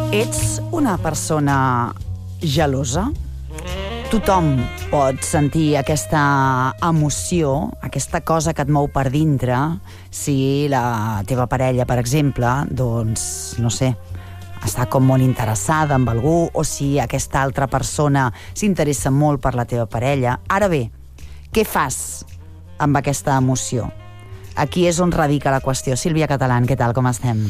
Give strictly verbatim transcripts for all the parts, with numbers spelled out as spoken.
Ets una persona gelosa? Tothom pot sentir aquesta emoció, aquesta cosa que et mou per dintre, si la teva parella, per exemple, doncs, no sé, està com molt interessada en algú, o si aquesta altra persona s'interessa molt per la teva parella. Ara bé, què fas amb aquesta emoció? Aquí és on radica la qüestió. Sílvia Catalán, què tal, com estem?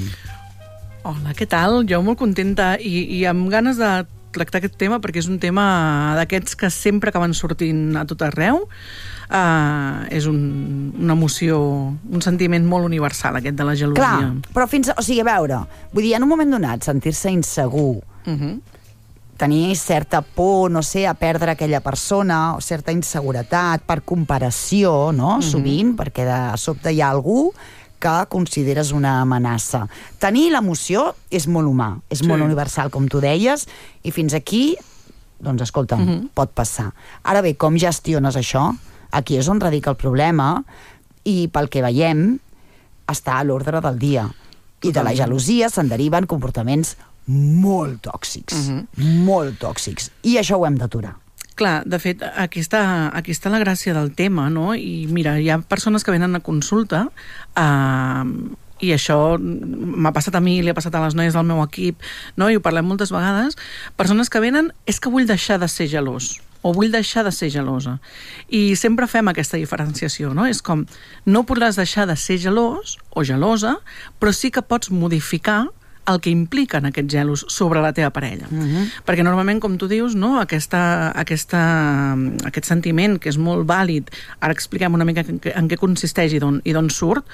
Hola, què tal? Jo molt contenta i, i amb ganes de tractar aquest tema, perquè és un tema d'aquests que sempre acaben sortint a tot arreu. Uh, és un, una emoció, un sentiment molt universal, aquest de la gelosia. Clar, però fins... O sigui, a veure, vull dir, en un moment donat, sentir-se insegur, uh-huh. tenir certa por, no sé, a perdre aquella persona, o certa inseguretat, per comparació, no?, uh-huh. sovint, perquè de sobte hi ha algú que consideres una amenaça. Tenir l'emoció és molt humà, és sí. molt universal, com tu deies, i fins aquí, doncs escolta'm, uh-huh. pot passar. Ara bé, com gestiones això? Aquí és on radica el problema, i pel que veiem, està a l'ordre del dia. I de la gelosia se'n deriven comportaments molt tòxics, uh-huh. molt tòxics. I això ho hem d'aturar. Clar, de fet, aquí està, aquí està la gràcia del tema, no? I mira, hi ha persones que venen a consulta eh, i això m'ha passat a mi, li ha passat a les noies del meu equip, no? I ho parlem moltes vegades. Persones que venen, és que vull deixar de ser gelós o vull deixar de ser gelosa. I sempre fem aquesta diferenciació, no? És com, no podràs deixar de ser gelós o gelosa, però sí que pots modificar el que impliquen aquests gelos sobre la teva parella. Uh-huh. Perquè normalment, com tu dius, no, aquesta, aquesta, aquest sentiment, que és molt vàlid, ara expliquem una mica en què, en què consisteix i d'on surt,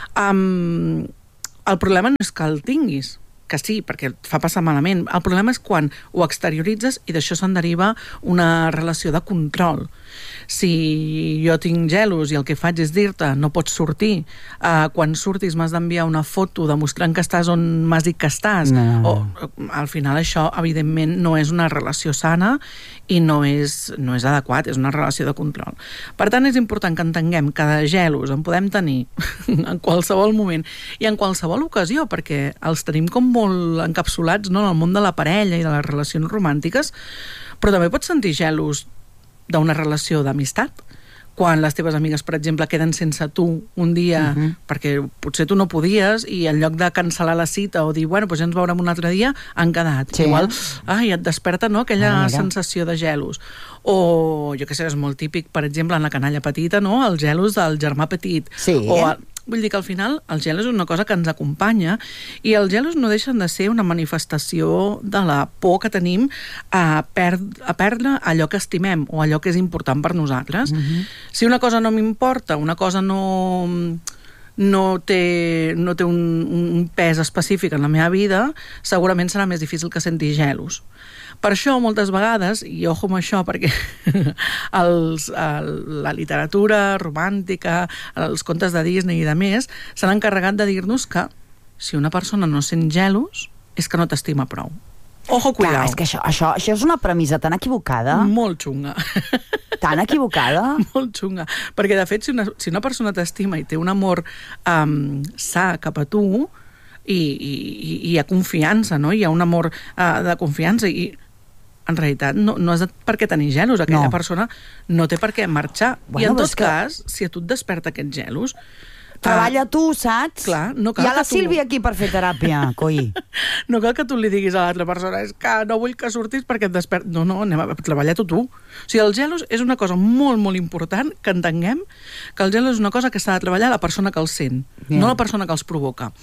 um, el problema no és que el tinguis, que sí, perquè et fa passar malament. El problema és quan ho exterioritzes i d'això se'n deriva una relació de control. Si jo tinc gelos i el que faig és dir-te no pots sortir, uh, quan surtis m'has d'enviar una foto demostrant que estàs on m'has dit que estàs, no. o, al final això evidentment no és una relació sana i no és, no és adequat, és una relació de control. Per tant, és important que entenguem que de gelos en podem tenir en qualsevol moment i en qualsevol ocasió, perquè els tenim com molt encapsulats, no?, en el món de la parella i de les relacions romàntiques, però també pots sentir gelos d'una relació d'amistat, quan les teves amigues, per exemple, queden sense tu un dia, uh-huh. perquè potser tu no podies, i en lloc de cancel·lar la cita o dir, bueno, doncs ja ens veurem un altre dia, han quedat. Sí. Igual, ai, et desperta, no?, aquella ah, sensació de gelos. O, jo què sé, és molt típic, per exemple, en la canalla petita, no?, els gelos del germà petit. Sí. O el, vull dir que al final el gel és una cosa que ens acompanya i els gelos no deixen de ser una manifestació de la por que tenim a, per, a perdre allò que estimem o allò que és important per nosaltres. Uh-huh. Si una cosa no m'importa, una cosa no, no té, no té un, un pes específic en la meva vida, segurament serà més difícil que sentir gelos. Per això, moltes vegades, i ojo amb això, perquè els, el, la literatura romàntica, els contes de Disney i de més, s'han encarregat de dir-nos que si una persona no sent gelos, és que no t'estima prou. Ojo, cuidao. Clar, és que això, això, això és una premissa tan equivocada. Molt xunga. Tan equivocada? Molt xunga. Perquè, de fet, si una, si una persona t'estima i té un amor um, sa cap a tu, i, i, i hi ha confiança, no? Hi ha un amor uh, de confiança i en realitat no, no has de per què tenir gelos. Aquella no. persona no té per què marxar. Bueno, I en tot que... cas, si a tu et desperta aquests gelos... Treballa uh, tu, saps? Clar, no cal Hi ha la tu... Sílvia aquí per fer teràpia, coi. No cal que tu li diguis a l'altra persona és que no vull que surtis perquè et desperta. No, no, anem a treballar-ho tu. O sigui, els gelos és una cosa molt, molt important que entenguem que el gelo és una cosa que s'ha de treballar la persona que els sent, yeah. no la persona que els provoca.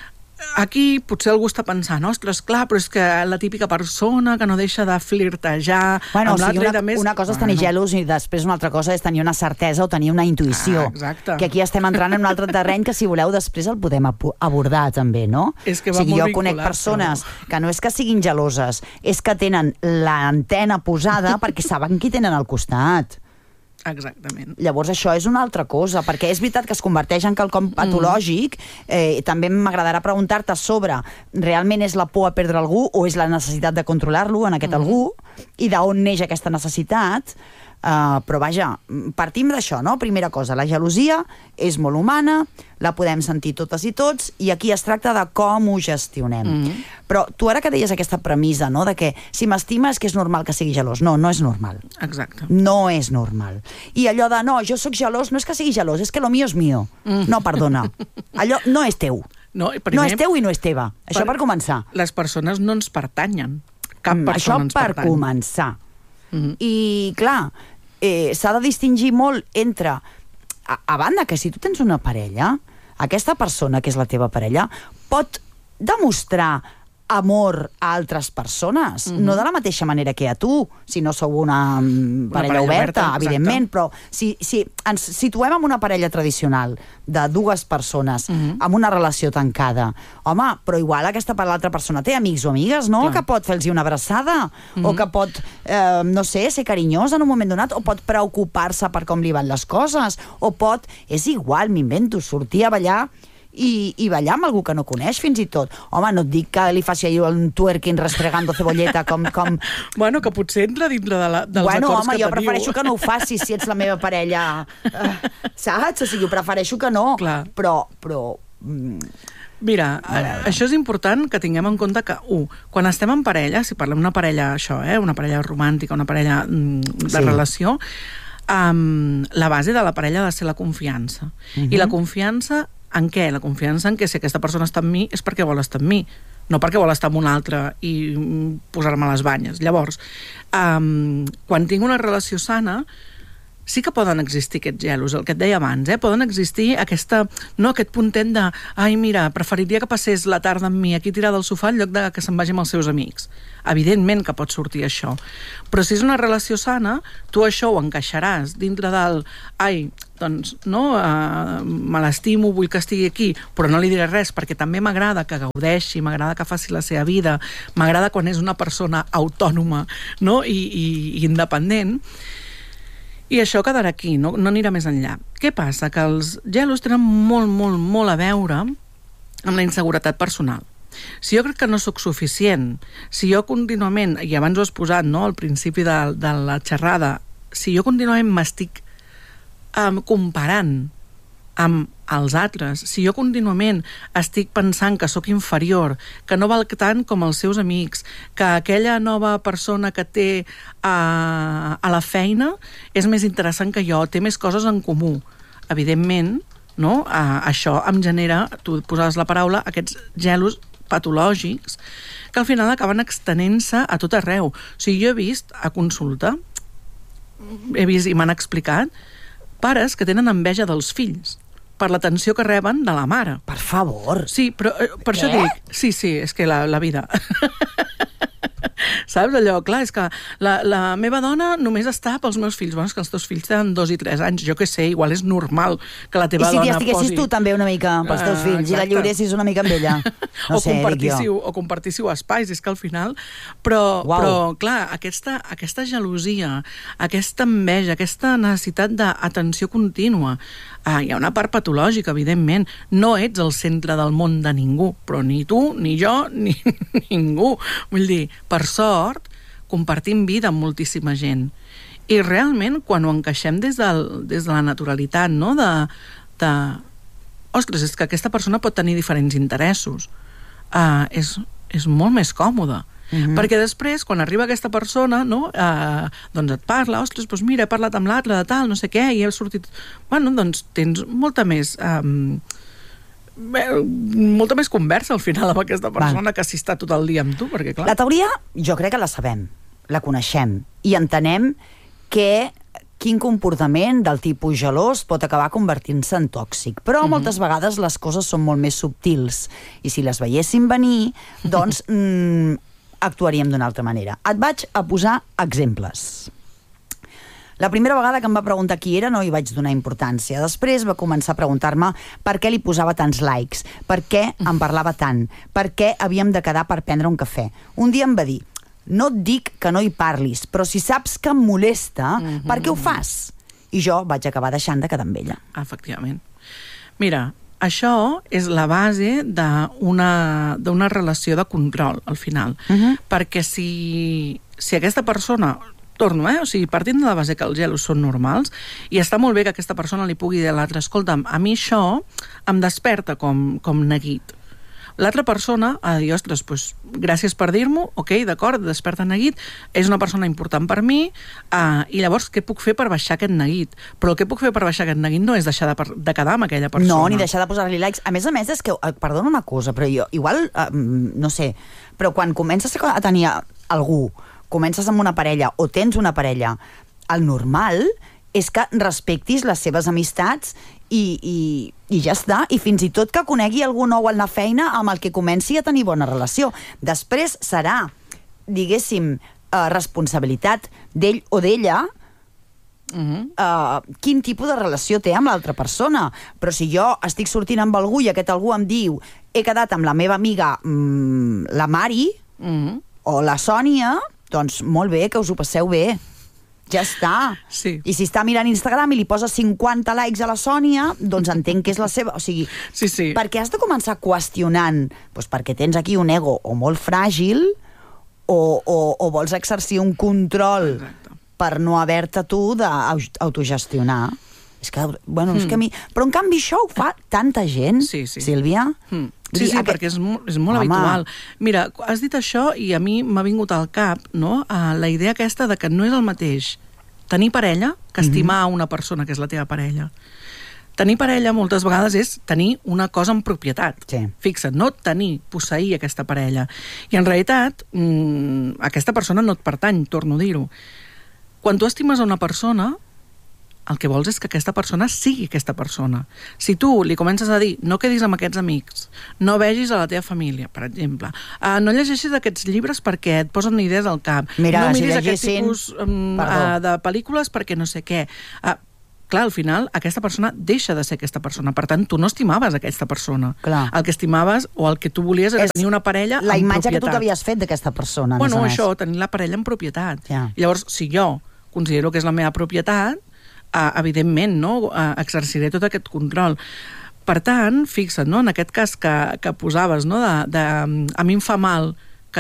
Aquí potser algú està pensant, ostres, clar, però és que la típica persona que no deixa de flirtejar bueno, amb l'altre o sigui, i de més... Una cosa és tenir bueno. gelos i després una altra cosa és tenir una certesa o tenir una intuïció. Ah, exacte. Que aquí estem entrant en un altre terreny que, si voleu, després el podem abordar també, no? És que va o sigui, molt jo conec vinculat, persones però... que no és que siguin geloses, és que tenen l'antena posada perquè saben qui tenen al costat. Exactament. Llavors això és una altra cosa, perquè és veritat que es converteix en quelcom patològic. eh, també m'agradarà preguntar-te sobre realment és la por a perdre algú o és la necessitat de controlar-lo en aquest mm. algú, i d'on neix aquesta necessitat. Uh, però vaja, partim d'això, no? Primera cosa, la gelosia és molt humana, la podem sentir totes i tots, i aquí es tracta de com ho gestionem. Mm-hmm. Però tu ara que deies aquesta premissa, no?, de que si m'estima és que és normal que sigui gelós. No, no és normal. Exacte. No és normal. I allò de, no, jo sóc gelós, no és que sigui gelós, és que lo mío és mío. Mm. No, perdona. Allò no és teu. No, primer, no és teu i no és teva. Això per, per començar. Les persones no ens pertanyen. Cap persona Això ens per pertany. començar. Mm-hmm. I, clar, eh, s'ha de distingir molt entre... A, a banda que si tu tens una parella, aquesta persona que és la teva parella pot demostrar amor a altres persones, mm-hmm. no de la mateixa manera que a tu, si no sou una, una parella, parella oberta, oberta evidentment, però si, si ens situem en una parella tradicional de dues persones, mm-hmm. amb una relació tancada, home, però igual aquesta l'altra persona té amics o amigues, no?, clar, que pot fer-los una abraçada, mm-hmm. o que pot, eh, no sé, ser carinyosa en un moment donat, o pot preocupar-se per com li van les coses, o pot, és igual, m'invento, sortir a ballar I, i ballar amb algú que no coneix, fins i tot. Home, no et dic que li faci allò un twerking restregando cebolleta com... com... Bueno, que potser entra dintre de la, dels bueno, acords home, que jo teniu. Prefereixo que no ho facis si ets la meva parella. Uh, saps? O sigui, jo prefereixo que no. Clar. Però... però mm, Mira, això és important que tinguem en compte que, u, quan estem en parella, si parlem d'una parella, això, eh, una parella romàntica, una parella mm, de sí. relació, um, la base de la parella ha de ser la confiança. Uh-huh. I la confiança en què? La confiança en què si aquesta persona està amb mi és perquè vol estar amb mi, no perquè vol estar amb un altre i posar-me les banyes. Llavors, um, quan tinc una relació sana, sí que poden existir aquests gelos, el que et deia abans, eh? Poden existir aquesta, no, aquest puntet de ai, mira, preferiria que passés la tarda amb mi aquí tirada al sofà en lloc de que se'n vagi amb els seus amics. Evidentment que pot sortir això. Però si és una relació sana, tu això ho encaixaràs dintre del ai, doncs, no, uh, me l'estimo, vull que estigui aquí, però no li diré res, perquè també m'agrada que gaudeixi, m'agrada que faci la seva vida, m'agrada quan és una persona autònoma, no?, i, i, i independent. I això quedarà aquí, no, no anirà més enllà. Què passa? Que els gelos tenen molt, molt, molt a veure amb la inseguretat personal. Si jo crec que no sóc suficient, si jo contínuament, i abans ho has posat, no?, al principi de, de la xerrada, si jo contínuament m'estic um, comparant amb els altres, si jo contínuament estic pensant que sóc inferior, que no valc tant com els seus amics, que aquella nova persona que té a, a la feina és més interessant que jo, té més coses en comú, evidentment, no? A, això em genera, tu posaves la paraula, aquests gelos patològics que al final acaben extenent-se a tot arreu. O sigui, jo he vist a consulta, he vist i m'han explicat, pares que tenen enveja dels fills per l'atenció que reben de la mare. Per favor. Sí, però eh, per Què? Això dic... Sí, sí, és que la, la vida... Saps allò? Clar, és que la, la meva dona només està pels meus fills. Bueno, és que els teus fills tenen dos i tres anys. Jo què sé, igual és normal que la teva dona posi... I si estiguessis tu també una mica pels teus fills uh, i la lliuressis una mica amb ella. No o, sé, compartíssiu, o compartíssiu espais, és que al final... Però, wow. però clar, aquesta, aquesta gelosia, aquesta enveja, aquesta necessitat d'atenció contínua, ah, hi ha una part patològica, evidentment. No ets el centre del món de ningú, però ni tu, ni jo, ni ningú. Vull dir, per sort, compartim vida amb moltíssima gent. I realment, quan ho encaixem des, del, des de la naturalitat, no? De, de... Ostres, és que aquesta persona pot tenir diferents interessos. Uh, és, és molt més còmode. Uh-huh. Perquè després, quan arriba aquesta persona, no, uh, doncs et parla, ostres, doncs mira, he parlat amb l'altre de tal, no sé què, i he sortit... Bueno, doncs tens molta més... Um, molta més conversa al final amb aquesta persona. Val. Que si està tot el dia amb tu, perquè clar... La teoria jo crec que la sabem, la coneixem i entenem que quin comportament del tipus gelós pot acabar convertint-se en tòxic, però uh-huh. moltes vegades les coses són molt més subtils i si les veiéssim venir, doncs mm, actuaríem d'una altra manera. Et vaig a posar exemples. La primera vegada que em va preguntar qui era no hi vaig donar importància. Després va començar a preguntar-me per què li posava tants likes, per què em parlava tant, per què havíem de quedar per prendre un cafè. Un dia em va dir, no et dic que no hi parlis, però si saps que em molesta, mm-hmm. per què ho fas? I jo vaig acabar deixant de quedar amb ella. Efectivament. Mira, això és la base d'una d'una relació de control, al final. Uh-huh. Perquè si, si aquesta persona... torno, eh? O sigui, partint de la base que els gelos són normals, i està molt bé que aquesta persona li pugui dir a l'altre, escolta'm, a mi això em desperta com, com neguit. L'altra persona ha de dir, ostres, doncs, gràcies per dir-m'ho, ok, d'acord, desperta neguit, és una persona important per mi, uh, i llavors què puc fer per baixar aquest neguit? Però el que puc fer per baixar aquest neguit no és deixar de, de quedar amb aquella persona. No, ni deixar de posar-li likes. A més a més, és que, perdona una cosa, però jo, igual, uh, no sé, però quan comences a tenir algú, comences amb una parella o tens una parella, el normal és que respectis les seves amistats i, i, i ja està. I fins i tot que conegui algú nou a la feina amb el que comenci a tenir bona relació. Després serà, diguéssim, eh, responsabilitat d'ell o d'ella uh-huh. eh, quin tipus de relació té amb l'altra persona. Però si jo estic sortint amb algú i aquest algú em diu he quedat amb la meva amiga mmm, la Mari uh-huh. o la Sònia, doncs molt bé, que us ho passeu bé. Ja està. Sí. I si està mirant Instagram i li posa cinquanta likes a la Sònia, doncs entenc que és la seva... O sigui, sí, sí. perquè has de començar qüestionant, doncs perquè tens aquí un ego o molt fràgil o, o, o vols exercir un control Exacte. Per no haver-te tu d'autogestionar. És que, bueno, mm. és que a mi... Però en canvi això ho fa tanta gent, sí, sí. Sílvia. Mm. Sí, sí, aquest... perquè és molt, és molt habitual. Mira, has dit això i a mi m'ha vingut al cap, no?, uh, la idea aquesta de que no és el mateix tenir parella que estimar mm-hmm. una persona que és la teva parella. Tenir parella moltes vegades és tenir una cosa en propietat. Sí. Fixa't, no tenir, posseir aquesta parella. I en realitat, mmm, aquesta persona no et pertany, torno a dir-ho. Quan tu estimes a una persona, el que vols és que aquesta persona sigui aquesta persona. Si tu li comences a dir no quedis amb aquests amics, no vegis a la teva família, per exemple, uh, no llegeixis aquests llibres perquè et posen idees al cap, Mira, no miris si aquest tipus um, uh, de pel·lícules perquè no sé què. Uh, clar, al final, aquesta persona deixa de ser aquesta persona. Per tant, tu no estimaves aquesta persona. Clar. El que estimaves o el que tu volies era és tenir una parella la en imatge propietat. que tu t'havies fet d'aquesta persona. Bueno, més això, tenir la parella en propietat. Ja. Llavors, si jo considero que és la meva propietat, Uh, evidentment, no? Uh, exerciré tot aquest control. Per tant, fixa't, no? En aquest cas que, que posaves, no? de, de, a mi em fa mal que,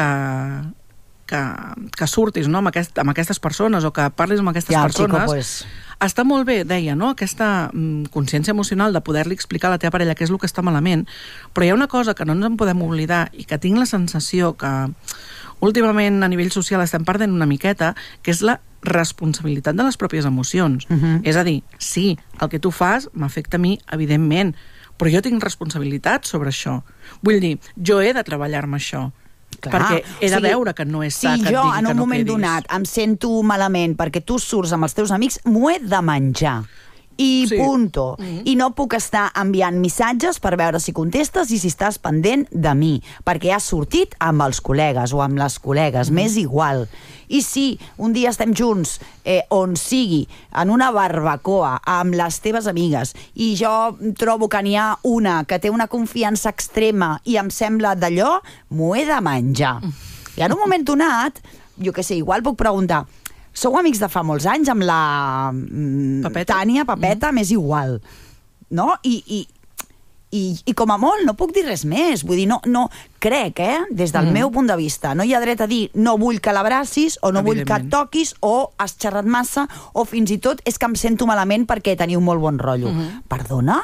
que, que surtis, no? amb, aquest, amb aquestes persones o que parlis amb aquestes ja, persones, chico, pues... està molt bé, deia, no? Aquesta mm, consciència emocional de poder-li explicar a la teva parella què és el que està malament, però hi ha una cosa que no ens en podem oblidar i que tinc la sensació que últimament a nivell social estem perdent una miqueta, que és la responsabilitat de les pròpies emocions. Uh-huh. És a dir, sí, el que tu fas m'afecta a mi, evidentment, però jo tinc responsabilitat sobre això. Vull dir, jo he de treballar-me això. Clar, perquè he de o sigui, veure que no és sa si que et digui que no quedis. Si jo en un moment donat em sento malament perquè tu surts amb els teus amics, m'ho he de menjar. I sí. punto. Mm-hmm. I no puc estar enviant missatges per veure si contestes i si estàs pendent de mi, perquè has sortit amb els col·legues o amb les col·legues, mm-hmm. m'és igual. I si un dia estem junts, eh, on sigui, en una barbacoa, amb les teves amigues, i jo trobo que n'hi ha una que té una confiança extrema i em sembla d'allò, m'ho he de menjar. I en un moment donat, jo què sé, igual puc preguntar, sou amics de fa molts anys amb la Papeta. Tània, Papeta, mm. m'és igual. No? I, i, i, I com a molt no puc dir res més. Vull dir, no, no crec, eh, des del mm. meu punt de vista, no hi ha dret a dir no vull que l'abracis o no vull que et toquis o has xerrat massa o fins i tot és que em sento malament perquè teniu molt bon rotllo. Mm-hmm. Perdona?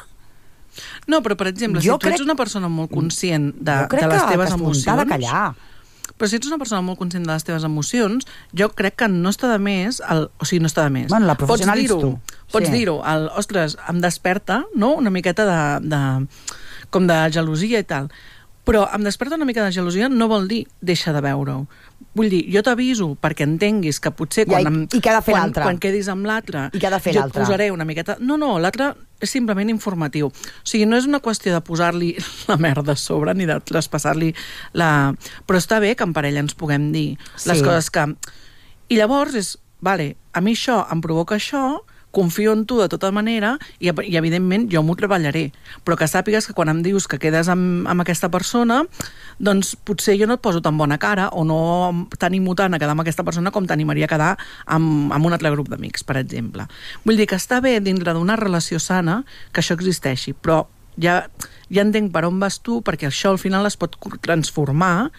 No, però per exemple, jo si crec... tu ets una persona molt conscient de, de les teves emocions... Jo crec que, que callar. Però si ets una persona molt conscient de les teves emocions, jo crec que no està de més... El, o sigui, no està de més. Bueno, la professional ets tu. Pots sí. dir-ho. El, ostres, em desperta, no?, una miqueta de, de... com de gelosia i tal. Però em desperta una mica de gelosia no vol dir deixa de veure-ho. Vull dir, jo t'aviso perquè entenguis que potser quan, ja, i, i quan, quan, quan quedis amb l'altre jo et posaré una miqueta... No, no, l'altre és simplement informatiu. O sigui, no és una qüestió de posar-li la merda a sobre ni de traspassar-li la... Però està bé que en parella ens puguem dir sí. les coses que... I llavors és, vale, a mi això em provoca això, confio en tu de tota manera i, i evidentment jo m'ho treballaré, però que sàpigues que quan em dius que quedes amb, amb aquesta persona, doncs potser jo no et poso tan bona cara o no t'animo tant a quedar amb aquesta persona com t'animaria a quedar amb, amb un altre grup d'amics, per exemple. Vull dir que està bé dintre d'una relació sana que això existeixi, però ja, ja entenc per on vas tu, perquè això al final es pot transformar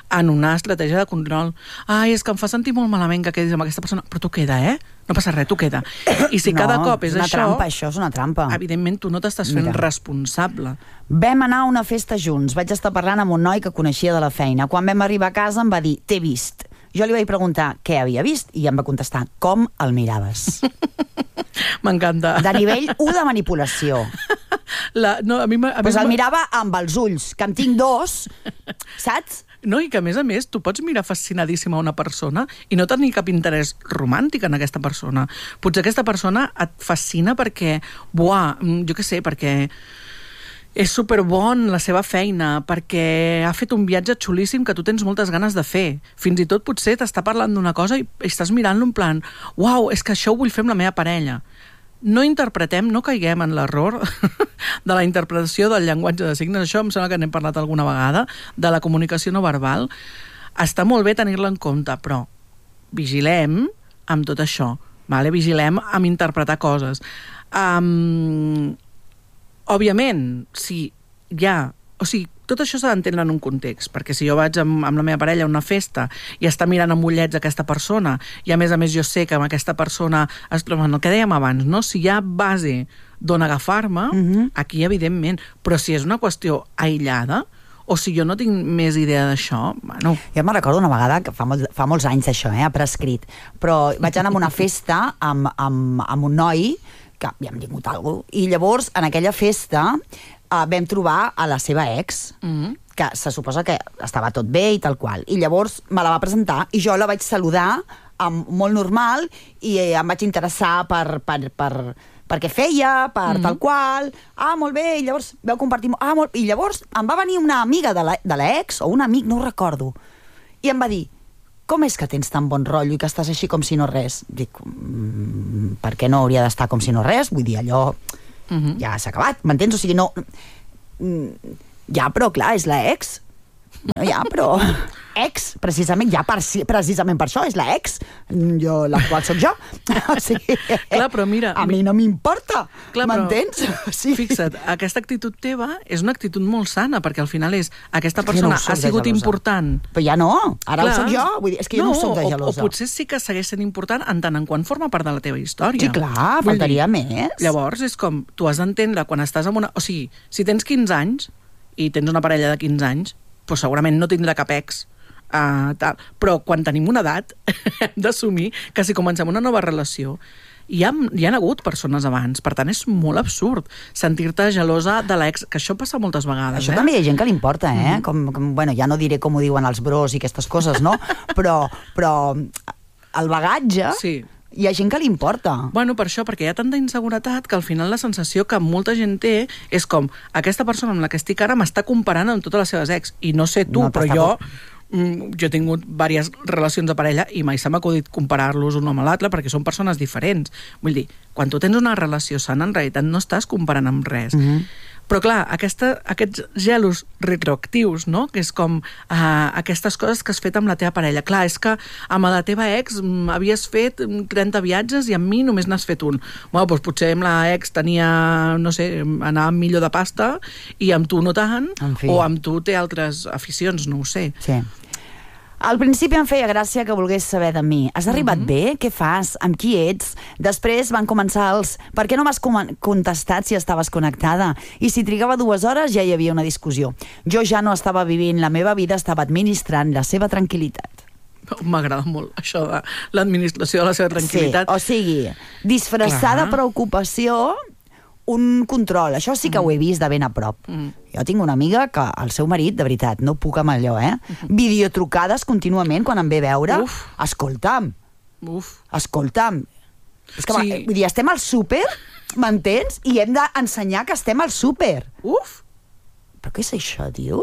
en una estratègia de control. Ai, és que em fa sentir molt malament que quedis amb aquesta persona, però tu queda, eh? No passa res, tu queda. I si no, cada cop és, és una això... trampa, això és una trampa. Evidentment, tu no t'estàs fent Mira. responsable. Vam anar a una festa junts. Vaig estar parlant amb un noi que coneixia de la feina. Quan vam arribar a casa em va dir, t'he vist. Jo li vaig preguntar què havia vist i em va contestar, com el miraves? M'encanta. De nivell u de manipulació. La, no, a mi, a Pues mi el mirava amb els ulls, que en tinc dos, saps? No, i que a més a més tu pots mirar fascinadíssima a una persona i no tenir cap interès romàntic en aquesta persona. Potser aquesta persona et fascina perquè, buah, jo què sé, perquè és superbon la seva feina, perquè ha fet un viatge xulíssim que tu tens moltes ganes de fer. Fins i tot potser t'està parlant d'una cosa i estàs mirant-lo en plan, uau, és que això ho vull fer amb la meva parella. No interpretem, no caiguem en l'error de la interpretació del llenguatge de signes. Això em sembla que n'hem parlat alguna vegada, de la comunicació no verbal. Està molt bé tenir-la en compte, però vigilem amb tot això. Vale? Vigilem amb interpretar coses. Um, òbviament, si hi ha... O sigui, tot això s'ha d'entendre en un context, perquè si jo vaig amb, amb la meva parella a una festa i està mirant amb ullets aquesta persona, i a més a més jo sé que amb aquesta persona es troba, el que dèiem abans, no? Si hi ha base d'on agafar-me, uh-huh. aquí evidentment, però si és una qüestió aïllada, o si jo no tinc més idea d'això, bueno... Jo me'n recordo una vegada, que fa, molt, fa molts anys això, eh, ha prescrit, però vaig anar a una festa amb, amb, amb un noi que havíem tingut alguna cosa, i llavors en aquella festa Uh, vam trobar a la seva ex, mm-hmm. que se suposa que estava tot bé i tal qual. I llavors me la va presentar i jo la vaig saludar amb, molt normal i eh, em vaig interessar per, per, per, per què feia, per mm-hmm. tal qual. Ah, molt bé, i llavors vau compartir... Ah, molt... I llavors em va venir una amiga de l'ex, o un amic, no ho recordo, i em va dir, com és que tens tan bon rotllo i que estàs així com si no res? Dic, mm, per què no hauria d'estar com si no res? Vull dir, allò... Uh-huh. Ja s'ha acabat, m'entens? O sigui, no... Ja, però clar, és la ex. No, ja, però... Ex, precisament, ja per, precisament per això, és la ex. Jo, l'actual soc jo. O sigui, clar, però mira... A mi no m'importa, m'entens? Sí. Fixa't, aquesta actitud teva és una actitud molt sana, perquè al final és, aquesta persona no ha sigut important... Però ja no, ara clar, ho soc jo. Vull dir, és que jo no, no soc de gelosa. O, o potser sí que segueix sent important en tant en quant forma part de la teva història. Sí, clar, vull faltaria dir, més. Llavors, és com, tu has d'entendre quan estàs amb una... O sigui, si tens quinze anys i tens una parella de quinze anys, doncs segurament no tindrà cap ex. Uh, tal. Però quan tenim una edat hem d'assumir que si comencem una nova relació hi ha, hi ha hagut persones abans, per tant és molt absurd sentir-te gelosa de l'ex, que això passa moltes vegades. Això eh? també hi ha gent que li importa, eh? Mm. Com, com, bueno, ja no diré com ho diuen els bros i aquestes coses, no? però, però el bagatge... Sí. Hi ha gent que li importa. Bueno, per això, perquè hi ha tanta inseguretat que al final la sensació que molta gent té és com, aquesta persona amb la que estic ara m'està comparant amb totes les seves ex, i no sé tu, no, però jo... Mm, jo he tingut diverses relacions de parella i mai se m'ha acudit comparar-los un amb l'altre perquè són persones diferents. Vull dir, quan tu tens una relació sana, en realitat no estàs comparant amb res. Mm-hmm. Però clar, aquesta, aquests gelos retroactius, no? Que és com uh, aquestes coses que has fet amb la teva parella. Clar, és que amb la teva ex mm, havies fet trenta viatges i amb mi només n'has fet un. Bueno, doncs potser amb la ex tenia, no sé, anava millor de pasta i amb tu no tant, en fi. O amb tu té altres aficions, no ho sé. Sí. Al principi em feia gràcia que volgués saber de mi. Has arribat mm-hmm. bé? Què fas? Amb qui ets? Després van començar els... Per què no m'has contestat si estaves connectada? I si trigava dues hores ja hi havia una discussió. Jo ja no estava vivint la meva vida, estava administrant la seva tranquil·litat. M'agrada molt això de l'administració de la seva tranquil·litat. Sí, o sigui, disfressada de preocupació, un control. Això sí que mm. ho he vist de ben a prop. Mm. Jo tinc una amiga que el seu marit, de veritat, no puc amb allò, eh? Mm-hmm. Videotrucades contínuament quan em ve a veure. Uf. Escolta'm. Uf. Escolta'm. És que, sí. Vull dir, estem al súper, m'entens? I hem d'ensenyar que estem al súper. Uf. Però què és això, tio?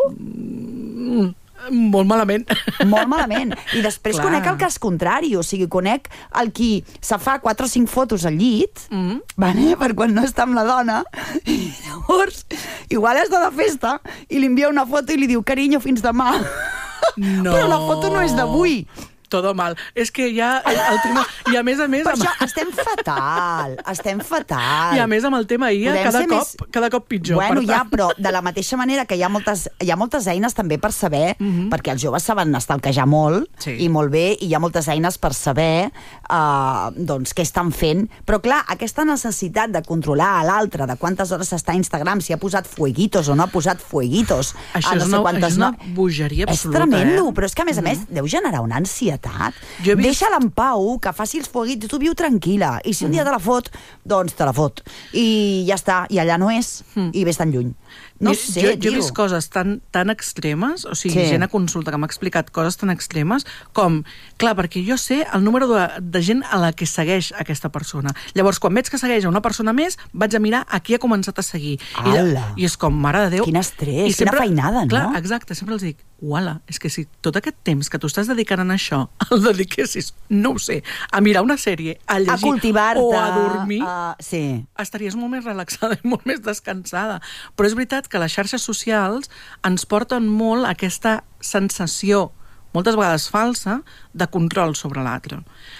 Mm. Molt malament. Molt malament. I després Clar. Conec el cas contrari, o sigui, conec el qui se fa quatre o cinc fotos al llit, mm. vale? Per quan no està amb la dona, i llavors igual està de festa i li envia una foto i li diu carinyo fins demà. No. Però la foto no és d'avui. todo mal. És que ja el, el tema... I a més a més... Per amb... això estem fatal, estem fatal. I a més amb el tema I A, Podem cada ser cop, més- cada cop pitjor. Bueno, per ja, tant. però de la mateixa manera que hi ha moltes, hi ha moltes eines també per saber, Mhm. perquè els joves saben estalquejar molt, Sí. i molt bé, i hi ha moltes eines per saber uh, doncs, què estan fent. Però clar, aquesta necessitat de controlar a l'altre, de quantes hores està a Instagram, si ha posat fueguitos o no ha posat fueguitos, Això a no és sé una, quantes... és una no... bogeria És absoluta, tremendo, eh? però és que a més a més deu generar una ansietat. Jo he vist- Deixa-la en pau, que faci els fueguitos, tu viu tranquil·la, i si un dia te la fot, doncs te la fot. I ja està, i allà no és, i ves tan lluny. No Mi- sé, jo, jo tio. he vist coses tan, tan extremes, o sigui, Sí. gent a consulta que m'ha explicat coses tan extremes com, clar, perquè jo sé el número de, de gent a la que segueix aquesta persona. Llavors, quan veig que segueix a una persona més, vaig a mirar a qui ha començat a seguir. I, Ala. I és com, mare de Déu... Quin estrès, quina feinada, no? Clar, exacte, sempre els dic, uala, és que si tot aquest temps que tu estàs dedicant a això el dediquessis, no ho sé, a mirar una sèrie, a llegir A cultivar-te. o a dormir, Uh, sí. estaries molt més relaxada i molt més descansada. Però és veritat que les xarxes socials ens porten molt aquesta sensació, moltes vegades falsa, de control sobre l'altre.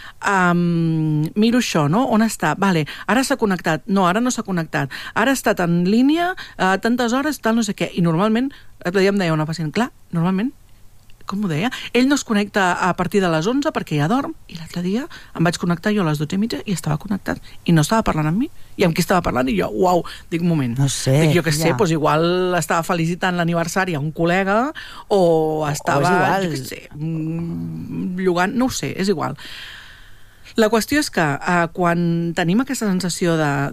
Um, miro això, no? On està? Vale, ara s'ha connectat. No, ara no s'ha connectat. Ara ha estat en línia uh, tantes hores, tal, no sé què. I normalment, l'altre dia em deia una pacient, clar, normalment, com ho deia? Ell no es connecta a partir de les onze perquè ja dorm, i l'altre dia em vaig connectar jo a les dotze i mitja i estava connectat, i no estava parlant amb mi. I amb qui estava parlant? I jo, uau, dic, un moment. No sé, Dic, jo què sé, ja. doncs igual estava felicitant l'aniversari a un col·lega, o estava, igual. jo què sé, mm, llogant, no ho sé, és igual. La qüestió és que eh, quan tenim aquesta sensació de-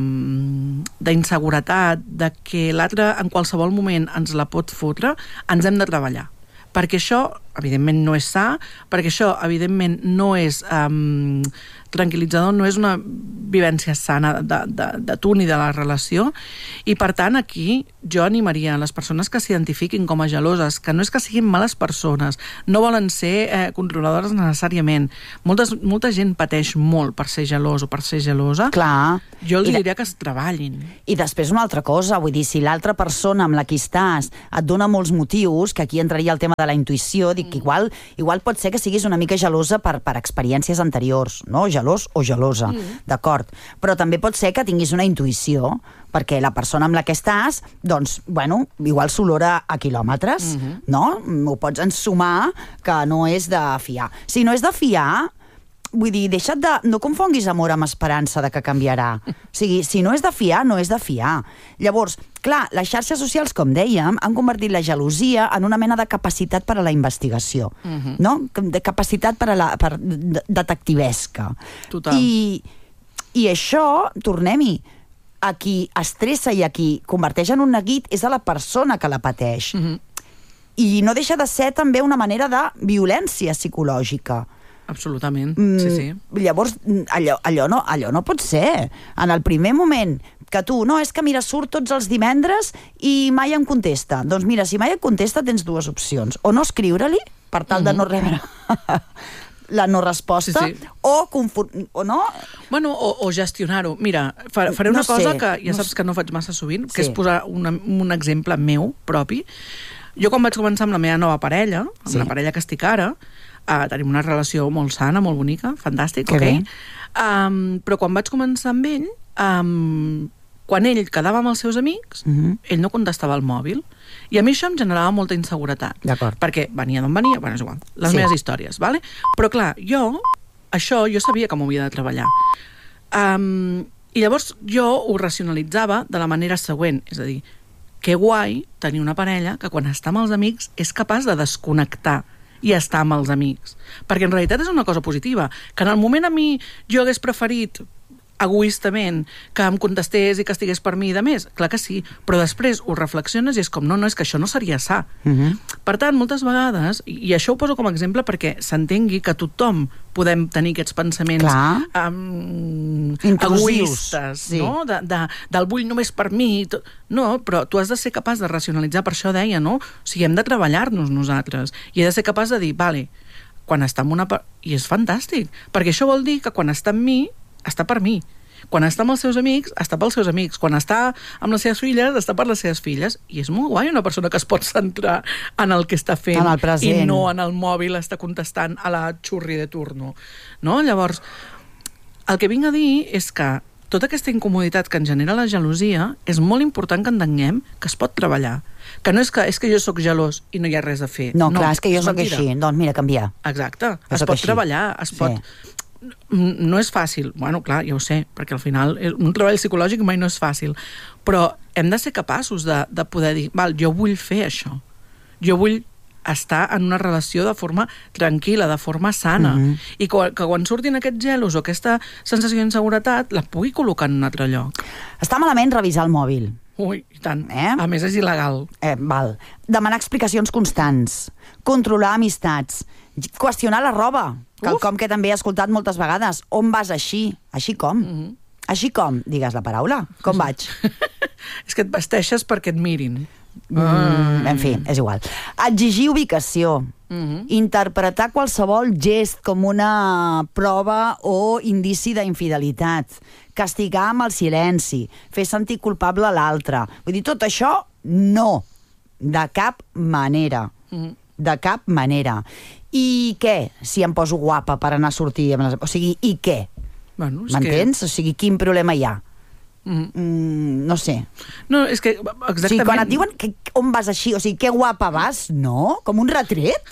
de- d'inseguretat, de, de que l'altre en qualsevol moment ens la pot fotre, ens hem de treballar. Perquè això, evidentment, no és sa, perquè això, evidentment, no és um, tranquil·litzador, no és una vivència sana de, de, de tu ni de la relació, i per tant aquí jo animaria les persones que s'identifiquin com a geloses, que no és que siguin males persones, no volen ser eh, controladores necessàriament. Moltes, molta gent pateix molt per ser gelós o per ser gelosa. Clar. Jo els I de- diria que es treballin. I després una altra cosa, vull dir, si l'altra persona amb la que estàs et dona molts motius, que aquí entraria el tema de la intuïció, dic que igual, igual pot ser que siguis una mica gelosa per, per experiències anteriors, no? Gelós o gelosa, mm. d'acord. Però també pot ser que tinguis una intuïció, perquè la persona amb la que estàs, doncs, bueno, igual s'olora a quilòmetres, mm-hmm. no? Ho pots ensumar que no és de fiar. Si no és de fiar, vull dir, deixa't de... No confonguis amor amb esperança de que canviarà. O sigui, si no és de fiar, no és de fiar. Llavors, clar, les xarxes socials, com dèiem, han convertit la gelosia en una mena de capacitat per a la investigació, uh-huh. no? De capacitat per a la per de- detectivesca. Total. I, I això, tornem-hi, a qui estressa i a qui converteix en un neguit és a la persona que la pateix. Mhm. I no deixa de ser també una manera de violència psicològica. Absolutament, Mm, sí, sí. Llavors, mm, allò, allò, no, allò no pot ser. En el primer moment que tu, no, és que mira, surt tots els divendres i mai em contesta. Doncs mira, si mai et contesta tens dues opcions. O no escriure-li, per tal de no rebre la no resposta, Sí, sí. o, confor- o no... Bueno, o, o gestionar-ho. Mira, fa- faré No una cosa sé, que ja no saps sé. que no faig massa sovint, que Sí. és posar una, un exemple meu propi. Jo quan vaig començar amb la meva nova parella, amb Sí. la parella que estic ara, uh, tenim una relació molt sana, molt bonica, fantàstic, Que ok? bé. Um, però quan vaig començar amb ell, um, quan ell quedava amb els seus amics, Mhm. ell no contestava al mòbil. I a mi això em generava molta inseguretat. D'acord. Perquè venia d'on venia, bueno, és igual, les Sí. meves històries, vale? Però clar, jo, això, jo sabia que m'ho havia de treballar. Um, I llavors jo ho racionalitzava de la manera següent, és a dir, que guai tenir una parella que quan està amb els amics és capaç de desconnectar i estar amb els amics. Perquè en realitat és una cosa positiva, que en el moment a mi jo hagués preferit egoistament que em contestés i que estigués per mi i de més, clar que sí, però després ho reflexiones i és com, no, no, és que això no seria sa. Mhm. Per tant, moltes vegades, i i això ho poso com a exemple perquè s'entengui que tothom podem tenir aquests pensaments Clar. um, Intrusius, egoistes, sí. no? De, de, del vull només per mi. Tot. No, però tu has de ser capaç de racionalitzar, per això deia, no? O sigui, hem de treballar-nos nosaltres. I he de ser capaç de dir, vale, quan està amb una... pa- I és fantàstic, perquè això vol dir que quan està amb mi, està per mi. Quan està amb els seus amics, està pels seus amics. Quan està amb les seves filles, està per les seves filles. I és molt guai una persona que es pot centrar en el que està fent en el present. I no en el mòbil està contestant a la xurri de turno. No? Llavors, el que vinc a dir és que tota aquesta incomoditat que ens genera la gelosia és molt important que entenguem que es pot treballar. Que no és que, és que jo sóc gelós i no hi ha res a fer. No, no clar, és que jo és sóc mentira. així. Doncs mira, canviar. Exacte. Jo es pot així. treballar, es pot... Sí. No és fàcil. Bueno, clar, ja ho sé, perquè al final un treball psicològic mai no és fàcil. Però hem de ser capaços de, de poder dir, val, jo vull fer això. Jo vull estar en una relació de forma tranquil·la, de forma sana, Mhm. i que, que quan surtin aquests gelos o aquesta sensació d'inseguretat la pugui col·locar en un altre lloc. Està malament revisar el mòbil. Ui, i tant. Eh? A més, és il·legal. Eh, val. Demanar explicacions constants, controlar amistats, qüestionar la roba, quelcom que també he escoltat moltes vegades. On vas així? Així com? Mhm. Així com? Digues la paraula. Com vaig? És que et vesteixes perquè et mirin. Mm, en fi, és igual. Exigir ubicació. Mhm. Interpretar qualsevol gest com una prova o indici d'infidelitat. Castigar amb el silenci. Fer sentir culpable a l'altre. Vull dir, tot això, no. De cap manera. Mhm. De cap manera. I què, si em poso guapa per anar a sortir? Amb les... O sigui, i què? Bueno, és M'entens? que... O sigui, quin problema hi ha? Mhm. Mm, no sé. No, és que exactament... O sigui, quan et diuen que, on vas així, o sigui, que guapa vas, no? Com un retret?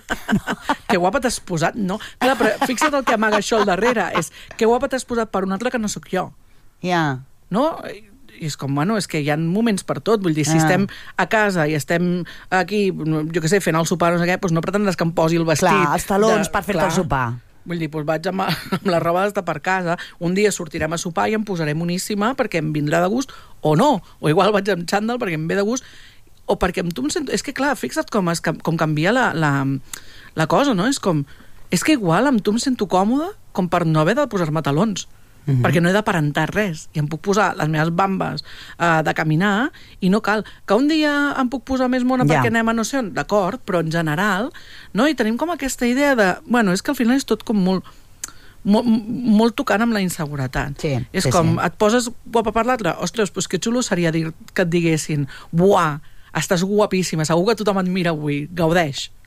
Que guapa t'has posat, no. Clar, però fixa't el que amaga això al darrere, és que guapa t'has posat per un altre que no sóc jo. Ja. No? I és com, bueno, és que hi ha moments per tot. Vull dir, si Ah. estem a casa i estem aquí, jo què sé, fent el sopar, no sé què, doncs no pretendràs que em posi el vestit. Clar, els talons de... per fer-te Clar. el sopar. Vull dir, doncs vaig amb, amb la roba d'estar per casa, un dia sortirem a sopar i em posaré moníssima perquè em vindrà de gust, o no, o igual vaig amb xandall perquè em ve de gust, o perquè amb tu em sento... És que clar, fixa't com, es, com canvia la, la, la cosa, no? És com... És que igual amb tu em sento còmoda com per no haver de posar-me talons. Mm-hmm. Perquè no he d'aparentar res i em puc posar les meves bambes uh, de caminar i no cal. Que un dia em puc posar més mona Ja. perquè anem a no sé on, d'acord, però en general, no? I tenim com aquesta idea de... Bueno, és que al final és tot com molt... Molt, molt tocant amb la inseguretat. Sí, és sí, com, sí. et poses guapa per l'altre, ostres, doncs que xulo seria dir, que et diguessin, buah, estàs guapíssima, segur que tothom et mira avui, gaudeix.